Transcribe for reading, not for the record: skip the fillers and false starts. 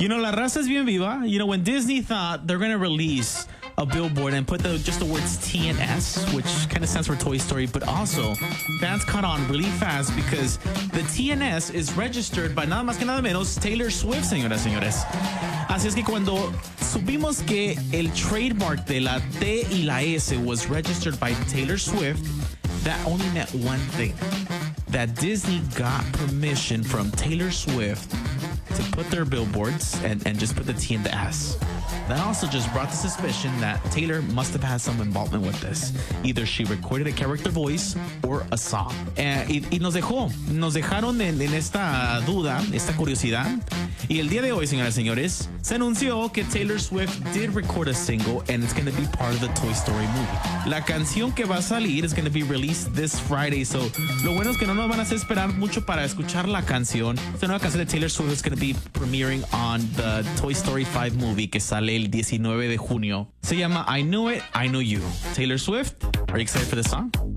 La raza es bien viva. When Disney thought they're going to release a billboard and put just the words T and S, which kind of stands for Toy Story, but also fans caught on really fast because the T and S is registered by nada más que nada menos Taylor Swift, señoras y señores. Así es que cuando supimos que el trademark de la T y la S was registered by Taylor Swift, that only meant one thing. That Disney got permission from Taylor Swift to put their billboards and just put the T and the S. That also just brought the suspicion that Taylor must have had some involvement with this. Either she recorded a character voice or a song. Y nos dejaron en esta duda, esta curiosidad. Y el día de hoy, señoras y señores, se anunció que Taylor Swift did record a single and it's going to be part of the Toy Story movie. La canción que va a salir is going to be released this Friday. So, lo bueno es que no nos van a hacer esperar mucho para escuchar la canción. Esta nueva canción de Taylor Swift is going to be premiering on the Toy Story 5 movie que sale el 19 de junio. Se llama I Knew It, I Know You. Taylor Swift, are you excited for the song?